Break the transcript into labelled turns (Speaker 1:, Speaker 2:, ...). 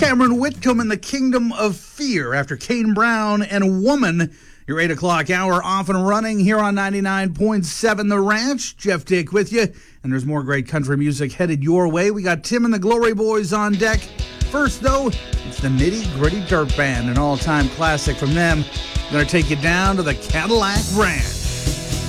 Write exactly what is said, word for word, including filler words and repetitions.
Speaker 1: Cameron Whitcomb in the Kingdom of Fear after Kane Brown and Woman. Your eight o'clock hour off and running here on ninety-nine point seven The Ranch. Jeff Dick with you, and there's more great country music headed your way. We got Tim and the Glory Boys on deck. First, though, it's the Nitty Gritty Dirt Band, an all-time classic from them. Going to take you down to the Cadillac Ranch.